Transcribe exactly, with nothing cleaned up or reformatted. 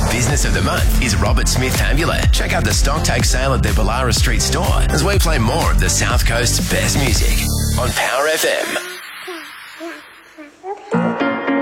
Business of the Month is Robert Smith Amulet. Check out the stock take sale at their Ballara Street store as we play more of the South Coast's best music on Power F M.